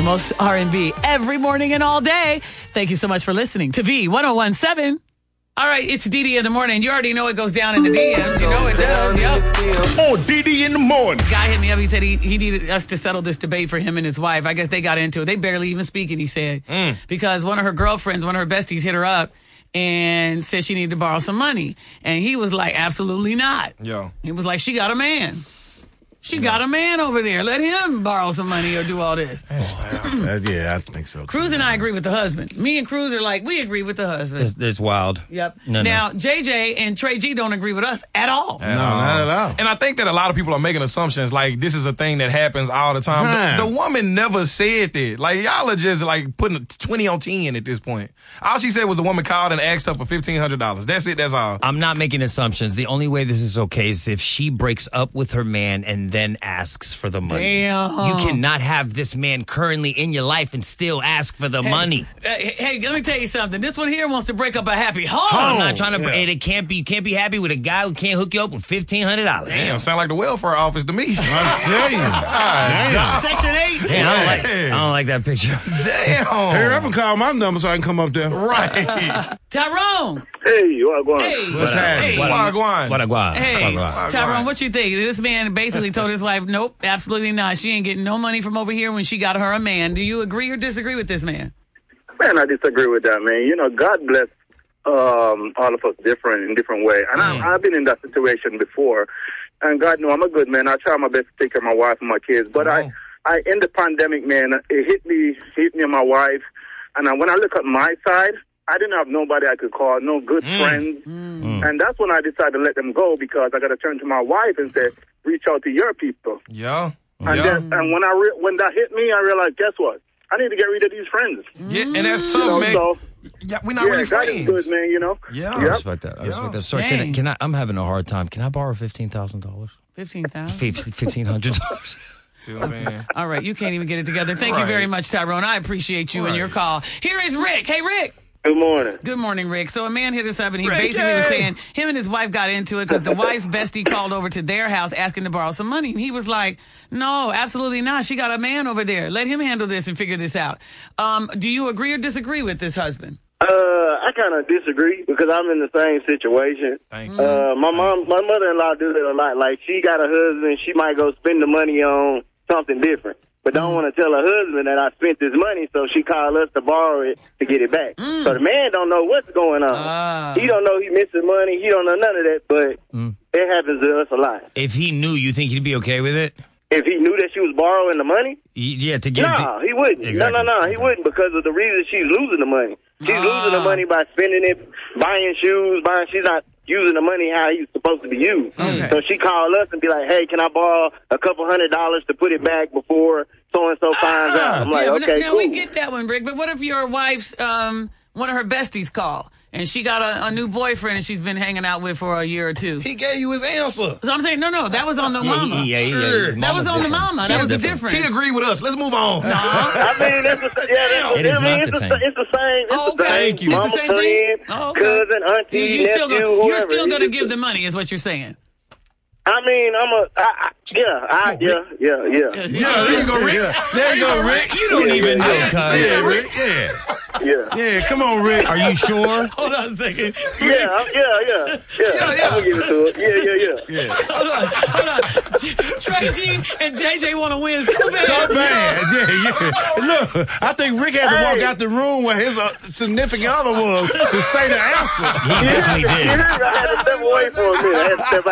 most R&B every morning and all day. Thank you so much for listening to V1017. All right, it's DD in the morning. You already know it goes down in the DMs. You know it does. Yep. Oh, DD in the morning. Guy hit me up. He said he needed us to settle this debate for him and his wife. I guess they got into it. They barely even speaking, he said. Because one of her girlfriends, one of her besties, hit her up and said she needed to borrow some money. And he was like, absolutely not. Yeah. He was like, she got a man. She got a man over there. Let him borrow some money or do all this. Yeah, I think so. Cruz and I agree with the husband. Me and Cruz are like, we agree with the husband. It's wild. Yep. No. Now, JJ and Trey G don't agree with us at all. No, not at all. And I think that a lot of people are making assumptions like this is a thing that happens all the time. The woman never said that. Like, y'all are just like putting 20 on 10 at this point. All she said was the woman called and asked her for $1,500. That's it. That's all. I'm not making assumptions. The only way this is okay is if she breaks up with her man and then asks for the money. Damn. You cannot have this man currently in your life and still ask for the money. Hey, let me tell you something. This one here wants to break up a happy home. I'm not trying to. And it can't be. You can't be happy with a guy who can't hook you up with $1,500. Damn, sound like the welfare office to me. I tell you. Damn. Section 8. Yeah, I don't like that picture. Damn. Hurry up and call my number so I can come up there. Right. Tyrone. Hey, what going on? Hey. What's happening? Hey. Wagwan. What a guan. Hey, What a guan. Tyrone, what you think? This man basically told his wife, nope, absolutely not. She ain't getting no money from over here when she got her a man. Do you agree or disagree with this man? Man, I disagree with that, man. You know, God bless all of us in different way. And I've been in that situation before. And God knows I'm a good man. I try my best to take care of my wife and my kids. But I in the pandemic, man, it hit me and my wife. And when I look at my side, I didn't have nobody I could call, no good friends. And that's when I decided to let them go because I got to turn to my wife and say, reach out to your people. Yeah. And then, and when that hit me, I realized, guess what? I need to get rid of these friends. Yeah, and that's tough, man. So, Yeah, we're not really God friends. is good, man, you know? Yeah. I respect that. I respect that. Sorry, can I? I'm having a hard time. Can I borrow $15,000? $15,000? $1,500. See what I'm saying? All right, you can't even get it together. Thank you very much, Tyrone. I appreciate you and your call. Here is Rick. Hey, Rick. Good morning. Good morning, Rick. So a man hit us up, and he basically was saying him and his wife got into it because the wife's bestie called over to their house asking to borrow some money. And he was like, no, absolutely not. She got a man over there. Let him handle this and figure this out. Do you agree or disagree with this husband? I kind of disagree because I'm in the same situation. Thank you. My mother-in-law does it a lot. Like, she got a husband, she might go spend the money on something different, but don't want to tell her husband that I spent this money, so she called us to borrow it to get it back. So the man don't know what's going on. He don't know he missing money. He don't know none of that, but it happens to us a lot. If he knew, you think he'd be okay with it? If he knew that she was borrowing the money? Yeah, to give. No, he wouldn't. Exactly. No, he wouldn't because of the reason she's losing the money. She's losing the money by spending it, buying shoes, she's not using the money how he's supposed to be used. Okay. So she called us and be like, hey, can I borrow a couple $100 to put it back before so-and-so finds out? I'm like, okay, now cool. we get that one, Rick, but what if your wife's, one of her besties call? And she got a new boyfriend and she's been hanging out with for a year or two. He gave you his answer. So I'm saying, no, that was on the mama. Yeah. That was on the mama. That was the difference. He agreed with us. Let's move on. I mean, it's the same. It's the same. Thank you. Mama, It's the same friend, thing? cousin, auntie, You're still nephew, gonna, whoever. you're still going to give the money is what you're saying. I mean, Yeah, there you go, Rick. There you go, Rick. You don't even know, cuz. Yeah, Rick. Yeah, come on, Rick. Are you sure? Hold on a second. Yeah. I'm gonna give it to her. Yeah. Hold on. Trey G and JJ want to win so bad. So bad. Yeah. Look, I think Rick had to walk out the room where his significant other was to say the answer. He definitely did. I had to step away for a minute.